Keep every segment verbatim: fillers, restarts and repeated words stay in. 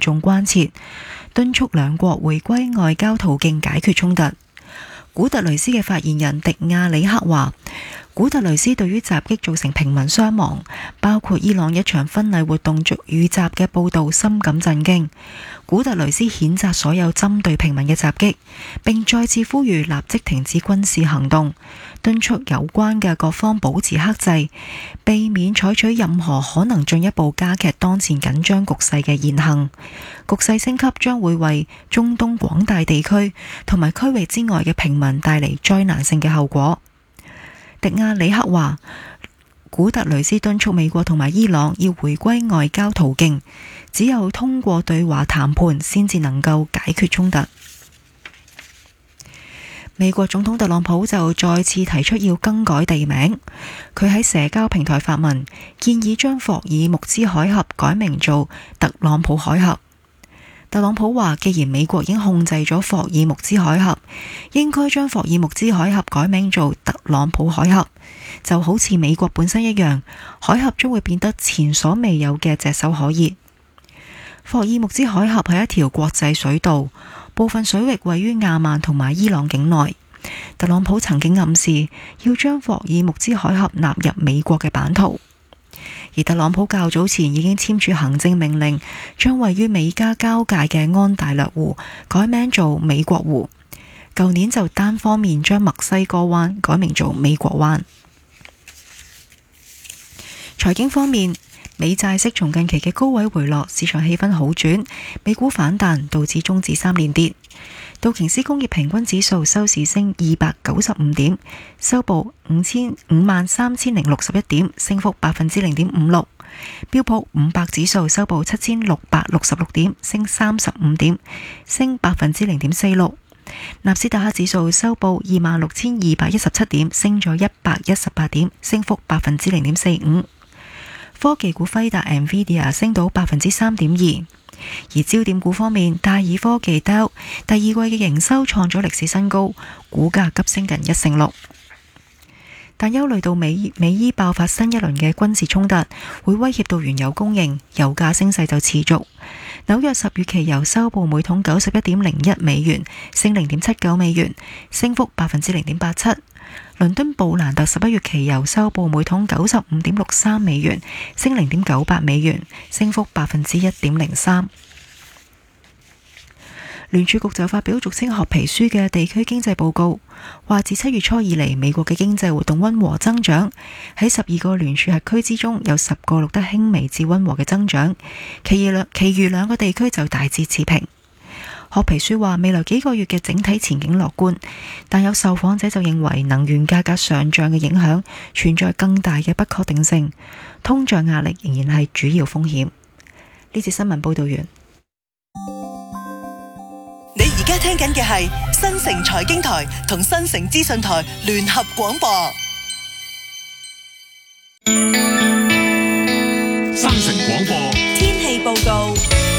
重關切，敦促兩國回歸外交途徑解決衝突。古特雷斯嘅發言人迪亞里克話，古特雷斯對於襲擊造成平民傷亡，包括伊朗一場婚禮活動遇襲嘅報導，深感震驚。古特雷斯譴責所有針對平民嘅襲擊，並再次呼籲立即停止軍事行動，敦促有關嘅各方保持克制，避免採取任何可能進一步加劇當前緊張局勢嘅言行。局勢升級將會為中東廣大地區同埋區域之外嘅平民帶嚟災難性嘅後果。迪亞里克話，古特雷斯敦促美國同埋伊朗要回歸外交途徑，只有通過對話談判先至能夠解決衝突。美國總統特朗普就再次提出要更改地名，佢喺社交平台發文，建議將霍爾木茲海峽改名做特朗普海峽。特朗普話，既然美國已經控制咗霍爾木茲海峽，應該將霍爾木茲海峽改名做特朗普海峽，就好似美國本身一樣，海峽將會變得前所未有嘅炙手可熱。霍爾木茲海峽係一條國際水道，部分水域位於亞曼同埋伊朗境內。特朗普曾經暗示要將霍爾木茲海峽納入美國嘅版圖。而特朗普較早前已經簽署行政命令，將位於美加交界嘅安大略湖改名做美國湖。舊年就單方面將墨西哥灣改名做美國灣。財經方面，美債息從近期嘅高位回落，市場氣氛好轉，美股反彈，導致終止三連跌。道瓊斯工業平均指數收市升二百九十五點，收報五千五萬三千零六十一點，升幅百分之零點五六。標普五百指數收報七千六百六十六點，升三十五點，升百分之零點四六。納斯達克指數收報二萬六千二百一十七點，升咗一百一十八點，升幅百分之零點四五。科技股輝達 Nvidia 升到百分之三點二。而焦點股方面，戴爾科技 Dell 第二季嘅營收創咗歷史新高，股價急升近一成六。但憂慮到美美伊爆發新一輪嘅軍事衝突，會威脅到原油供應，油價升勢就持續。紐約十月期油收報每桶九十一點零一美元，升零點七九美元，升幅百分之零點八七。倫敦布蘭特十一月期油收報每桶九十五點六三美元，升零點九八美元，升幅百分之一點零三。聯儲局就發表俗稱褐皮書嘅地區經濟報告，話自七月初以嚟，美國嘅經濟活動溫和增長，喺十二個聯儲轄區之中，有十個錄得輕微至溫和嘅增長，其餘兩其餘兩個地區就大致持平。褐皮書話未來幾個月嘅整體前景樂觀，但有受訪者就認為能源價格上漲嘅影響存在更大嘅不確定性，通脹壓力仍然係主要風險。呢節新聞報道完。 你而家聽緊嘅係新城財經台同新城資訊台聯合廣播。 新城廣播天氣報告。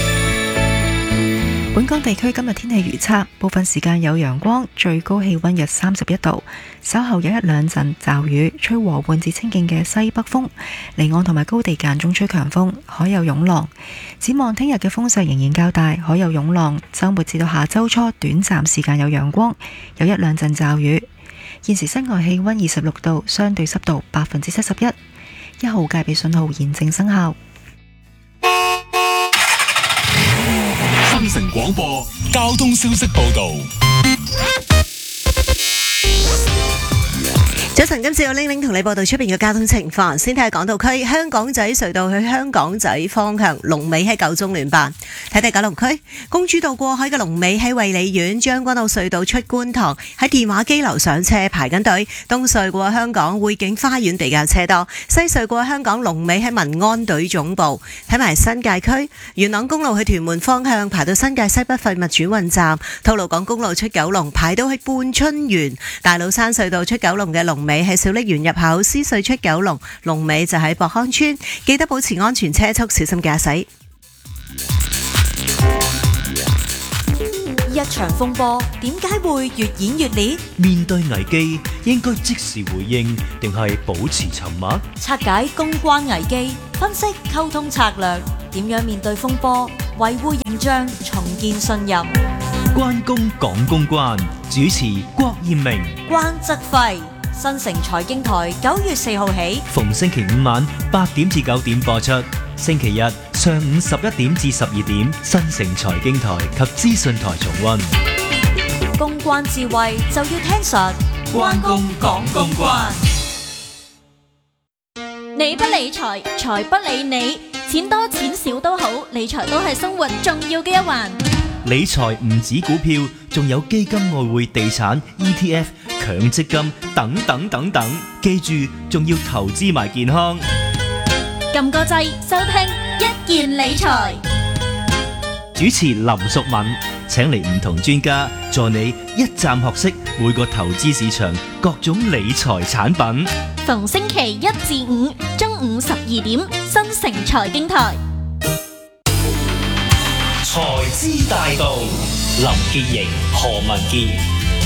本港地區今日天氣預測，部分時間有陽光，最高氣溫約三十一度，稍後有一兩陣驟雨，吹和緩至清勁嘅西北風，離岸同埋高地間中吹強風，海有湧浪。展望聽日嘅風勢仍然較大，海有湧浪。周末至到下周初，短暫時間有陽光，有一兩陣驟雨。現時室外氣溫二十六度，相對濕度百分之七十一，一號戒備信號現正生效。 新城廣播交通消息報道。 早晨，今次有玲玲同你報道出邊嘅交通情況。先睇下港島區香港仔隧道去香港仔方向，龍尾喺九中聯辦。睇睇九龍區公主道過海嘅龍尾喺衛理苑，將軍澳隧道出觀塘喺電話機樓上車排緊隊。東隧過香港匯景花園比較車多，西隧過香港龍尾喺民安隊總部。睇埋新界區元朗公路去屯門方向排到新界西北廢物轉運站，吐露港公路出九龍排到去半春園，大老山隧道出九龍嘅龍尾喺小瀝源入口，獅隧出九龍龍尾就喺博康村，記得保持安全車速，小心駕駛。 一場風波點解會越演越烈？ 面對危機應該即時回應，定係保持沉默？ 拆解公關危機，分析溝通策略，點樣面對風波， 維護形象，重建信任。 關公講公關，主持郭艷明。 關則輝，新城財經台九月四號起， 逢星期五晚八點至九點播出，星期日上午十一點至十二點，新城財經台及資訊台重溫。 公關智慧就要聽實。 關公講公關。 你不理財，財不理你，錢多錢少都好，理財都係生活重要嘅一環。 理財唔止股票，仲有基金、外匯、地產、E T F、強積金等等等等。記住，仲要投資埋健康。 撳個掣，收聽一件理財。 主持林淑敏，請嚟唔同專家助你一站學識每個投資市場各種理財產品。 逢星期一至五中午十二點，新城財經台。 財資大道，林潔瑩、何文傑。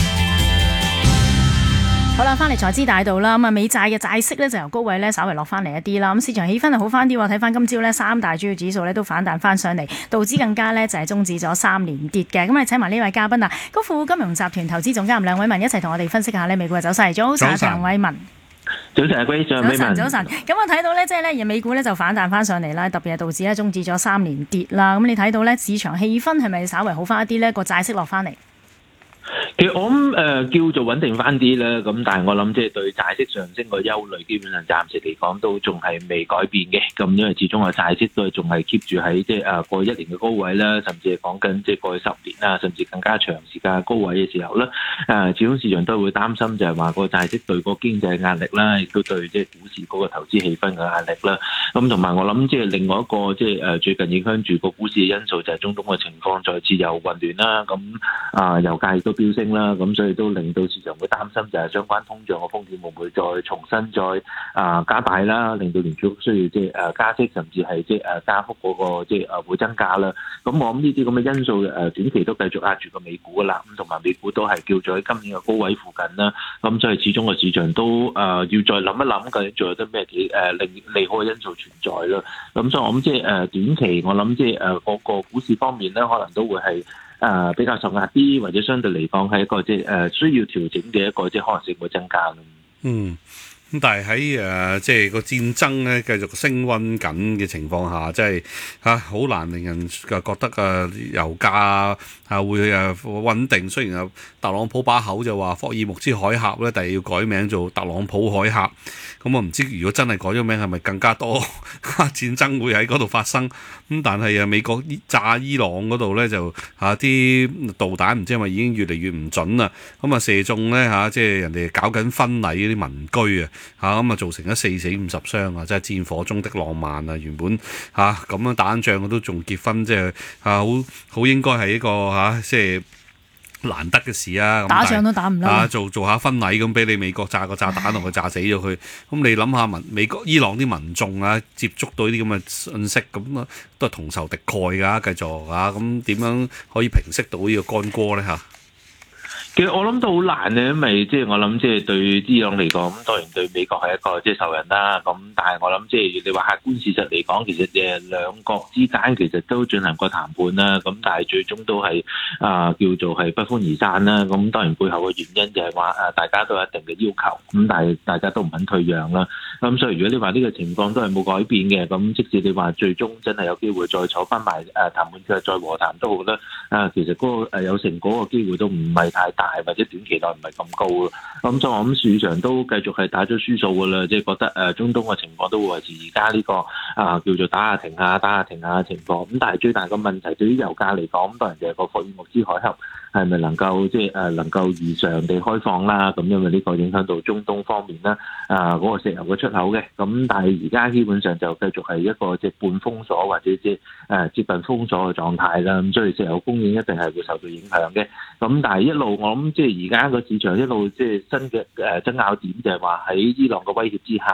好啦，翻嚟財資大道啦，咁啊美債嘅債息咧就由高位咧稍微落翻嚟一啲啦，咁市場氣氛係好翻啲喎，睇翻今朝咧三大主要指數咧都反彈翻上嚟，道指更加咧就係終止咗三連跌嘅。咁我哋請埋呢位嘉賓啊，高富金融集團投資總監梁偉民一齊同我哋分析下咧美股嘅走勢。早晨，梁偉民。 早晨，阿quý，早晨， 早晨，早晨。咁我睇到咧，即係咧，美股咧就反彈翻上嚟啦，特別係道指咧終止咗三連跌啦。咁你睇到咧，市場氣氛係咪稍微好翻一啲咧？個債息落翻嚟。 其實我諗誒、呃、叫做穩定翻啲啦，咁但係我諗即係對債息上升個憂慮，基本上暫時嚟講都仲係未改變嘅。咁因為始終個債息都仲係 keep 住喺即係誒過去一年嘅高位啦，甚至係講緊即係過去十年啦，甚至更加長時間嘅高位嘅時候咧，誒、呃、始終市場都會擔心就係話個債息對個經濟壓力啦，亦都對即係股市嗰個投資氣氛嘅壓力啦。咁同埋我諗即係另外一個即係誒最近影響住個股市嘅因素就係中東嘅情況再次又混亂啦。咁啊油價亦都飆升啦，咁所以都令到市場會擔心就係相關通脹嘅風險會唔會再重新再啊加大啦，令到聯儲局需要即係誒加息，甚至係即係誒加幅嗰個即係誒會增加啦。咁我諗呢啲咁嘅因素誒短期都繼續壓住個美股噶啦，咁同埋美股都係叫做喺今年嘅高位附近啦。咁所以始終個市場都誒要再諗一諗究竟仲有啲咩幾誒利利好嘅因素存在啦。咁所以我諗即係誒短期我諗即係誒嗰個股市方面咧，可能都會係。誒、呃、比較受壓啲，或者相對嚟講係一個即係誒需要調整嘅一個即係可能性會增加咯。嗯。 咁但係喺誒即係個戰爭咧繼續升溫緊嘅情況下，即係嚇好難令人覺得誒油價啊會誒穩定。雖然啊特朗普把口就話霍爾木茲海峽咧，但係要改名做特朗普海峽。咁我唔知如果真係改咗名，係咪更加多戰爭會喺嗰度發生？咁但係啊美國炸伊朗嗰度咧就嚇啲導彈唔知係咪已經越嚟越唔準啦。咁啊射中咧嚇，即係人哋搞緊婚禮嗰啲民居啊！嚇咁啊，造成咗四死五十傷啊！即係戰火中的浪漫啊！原本嚇咁樣打緊仗都仲結婚，即係嚇好好應該係一個嚇即係難得嘅事啊！ 打仗都打唔甩啊！ 做做下婚禮咁，俾你美國炸個炸彈落去炸死咗佢。咁你諗下民美國伊朗啲民眾啊，接觸到啲咁嘅信息，咁啊都係同仇敵愾㗎，繼續啊！咁點樣可以平息到呢個干戈咧嚇？ 其實我諗都好難嘅，因為即係我諗即係對伊朗嚟講，咁當然對美國係一個即係仇人啦。咁但係我諗即係你話客觀事實嚟講，其實誒兩國之間其實都進行過談判啦。咁但係最終都係啊、呃、叫做係不歡而散啦。咁當然背後嘅原因就係話誒大家都有一定嘅要求，咁但係大家都唔肯退讓啦。咁所以如果你話呢個情況都係冇改變嘅，咁即使你話最終真係有機會再坐翻埋誒談判嘅再和談都好啦。啊，其實嗰個誒有成果嘅機會都唔係太大。或者短期內唔係咁高咯，咁所以我諗市場都繼續係打咗輸數噶啦，即係覺得誒中東嘅情況都會維持而家呢個啊叫做打下停下打下停下嘅情況。咁但係最大嘅問題對於油價嚟講，咁當然就係個霍爾木茲海峽係咪能夠即係誒能夠如常地開放啦？咁因為呢個影響到中東方面啦，啊嗰個石油嘅出口嘅。咁但係而家基本上就繼續係一個即係半封鎖或者即係誒接近封鎖嘅狀態啦。咁所以石油供應一定係會受到影響嘅。咁但係一路我諗即係而家個市場一路即係新嘅誒爭拗點就係話喺伊朗嘅威脅之下，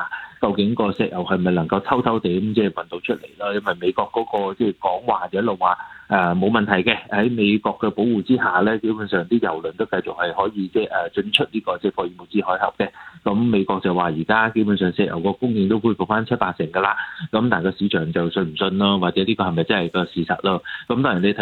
究竟個石油係咪能夠偷偷地咁即係運到出嚟啦？因為美國嗰個即係講話就一路話誒冇問題嘅，喺美國嘅保護之下咧，基本上啲油輪都繼續係可以即係誒進出呢個即係霍爾木茲海峽嘅。咁美國就話而家基本上石油個供應都恢復翻七八成㗎啦。咁但係個市場就信唔信咯？或者呢個係咪真係個事實咯？咁當然你睇